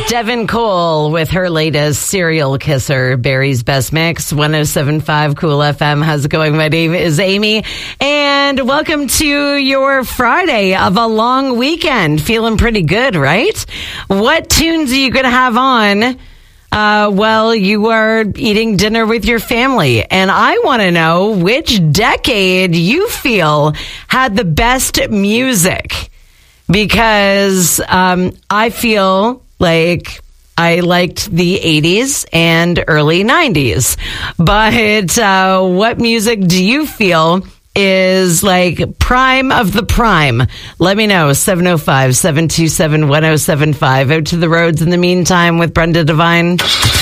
Devin Cole with her latest Serial Kisser, Barry's Best Mix, 107.5 Cool FM. How's it going? My name is Amy, and welcome to your Friday of a long weekend. Feeling pretty good, right? What tunes are you going to have on while you are eating dinner with your family? And I want to know which decade you feel had the best music, because I feel like I liked the 80s and early 90s. But what music do you feel is like prime of the prime? Let me know. 705-727-1075. Out to the roads in the meantime with Brenda Devine.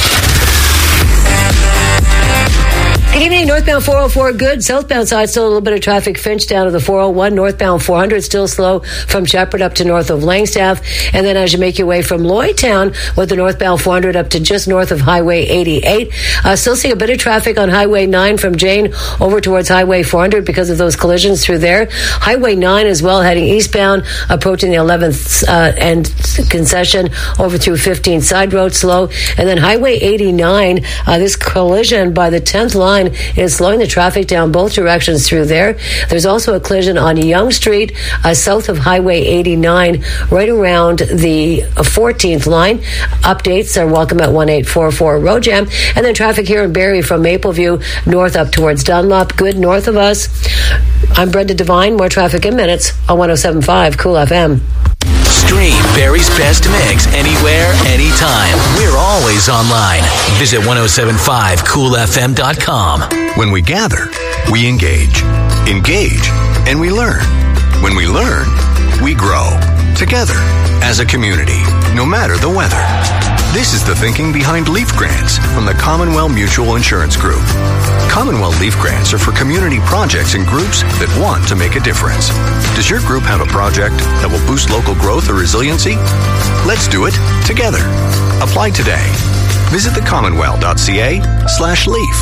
Good evening. Northbound 404, good. Southbound side, still a little bit of traffic. Finch down to the 401. Northbound 400, still slow from Shepherd up to north of Langstaff. And then as you make your way from Lloydtown with the northbound 400 up to just north of Highway 88. Still seeing a bit of traffic on Highway 9 from Jane over towards Highway 400 because of those collisions through there. Highway 9 as well, heading eastbound, approaching the 11th and concession over through 15 side road, slow. And then Highway 89, this collision by the 10th line is slowing the traffic down both directions through there. There's also a collision on Yonge Street, south of Highway 89, right around the 14th line. Updates are welcome at 1844 Road Jam. And then traffic here in Barrie from Mapleview north up towards Dunlop, good north of us. I'm Brenda Devine. More traffic in minutes on 107.5 Cool FM. Stream Barry's Best Mix anywhere, anytime. We're always online. Visit 1075coolfm.com. When we gather, we engage, and we learn. When we learn, we grow. Together, as a community, no matter the weather. This is the thinking behind Leaf Grants from the Commonwealth Mutual Insurance Group. Commonwealth Leaf Grants are for community projects and groups that want to make a difference. Does your group have a project that will boost local growth or resiliency? Let's do it together. Apply today. Visit thecommonwealth.ca/leaf.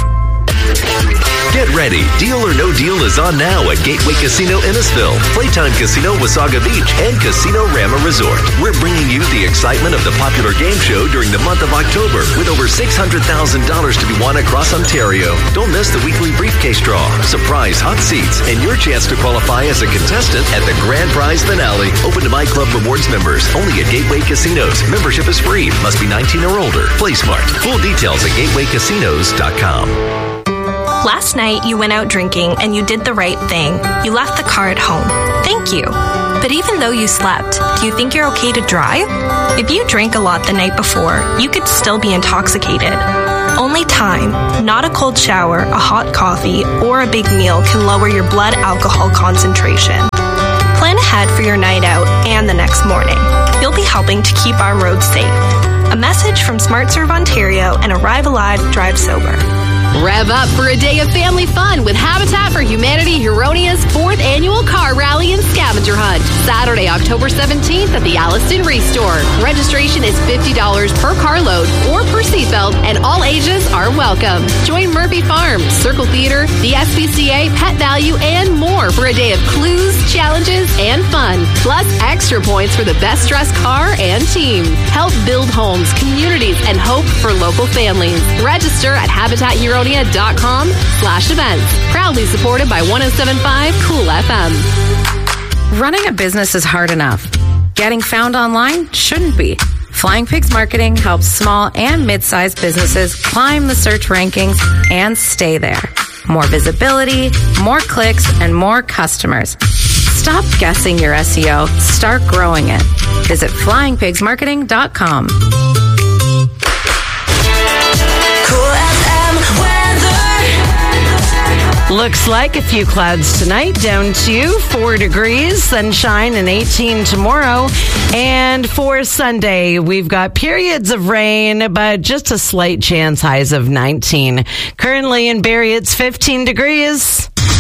Get ready. Deal or No Deal is on now at Gateway Casino Innisfil, Playtime Casino Wasaga Beach, and Casino Rama Resort. We're bringing you the excitement of the popular game show during the month of October with over $600,000 to be won across Ontario. Don't miss the weekly briefcase draw, surprise hot seats, and your chance to qualify as a contestant at the grand prize finale. Open to My Club Rewards members only at Gateway Casinos. Membership is free. Must be 19 or older. Play smart. Full details at gatewaycasinos.com. Last night, you went out drinking and you did the right thing. You left the car at home. Thank you. But even though you slept, do you think you're okay to drive? If you drank a lot the night before, you could still be intoxicated. Only time, not a cold shower, a hot coffee, or a big meal can lower your blood alcohol concentration. Plan ahead for your night out and the next morning. You'll be helping to keep our roads safe. A message from SmartServe Ontario and Arrive Alive, Drive Sober. Rev up for a day of family fun with Habitat for Humanity Huronia's 4th annual car rally and scavenger hunt. Saturday, October 17th at the Alliston Reese Store. Registration is $50 per carload or per seatbelt, and all ages are welcome. Join Murphy Farm, Circle Theater, the SPCA, Pet Value, and more for a day of clues, challenges, and fun. Plus extra points for the best dressed car and team. Help build homes, communities, and hope for local families. Register at habitathuronia.com/events. Proudly supported by 107.5 Cool FM. Running a business is hard enough. Getting found online shouldn't be. Flying Pigs Marketing helps small and mid-sized businesses climb the search rankings and stay there. More visibility, more clicks, and more customers. Stop guessing your SEO. Start growing it. Visit flyingpigsmarketing.com. Looks like a few clouds tonight, down to 4 degrees, sunshine and 18 tomorrow. And for Sunday, we've got periods of rain, but just a slight chance, highs of 19. Currently in Barrie, it's 15 degrees.